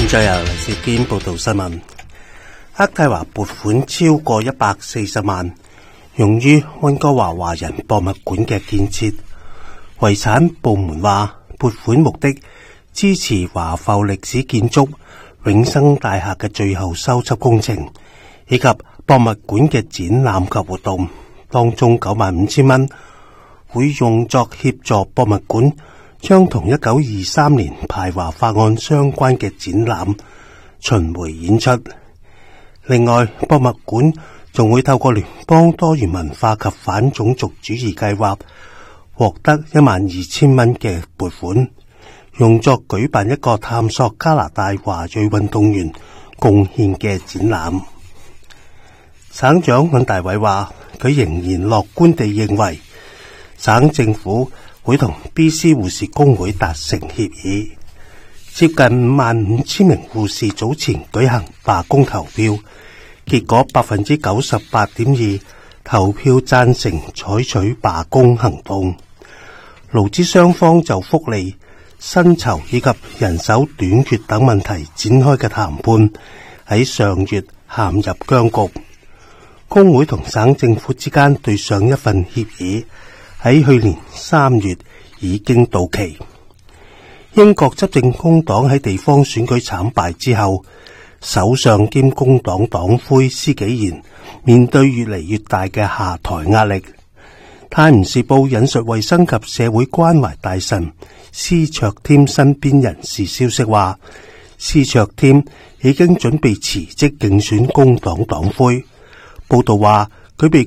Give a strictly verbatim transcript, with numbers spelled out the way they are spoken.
現在由黎兆堅報道新聞。渥太華撥款超過一百四十萬，用於溫哥華華人博物館嘅建設。遺產部門話，撥款目的支持華埠歷史建築永生大廈嘅最後修葺工程，以及博物館嘅展覽及活動。當中九萬五千蚊會用作協助博物館將同一九二三年排華法案相關嘅展覽巡迴演出。另外，博物館仲會透過聯邦多元文化及反種族主義計劃獲得一萬二千蚊嘅撥款，用作舉辦一個探索加拿大華裔運動員貢獻嘅展覽。省長尹大偉話，佢仍然樂觀地認為省政府會同 B C 護士工會達成協議。接近五萬五千名護士早前舉行罷工投票，結果百分之九十八點二投票贊成採取罷工行動。勞資雙方就福利、薪酬以及人手短缺等問題展開嘅談判喺上月陷入僵局。工會同省政府之間對上一份協議喺去年三月已經到期。英國執政工黨喺地方選舉慘敗之後，首相兼工黨黨魁施紀賢面對越嚟越大嘅下台壓力。泰晤士報引述衛生及社會關懷大臣施卓添身邊人士消息話，施卓添已經準備辭職競選工黨黨魁。報道話佢被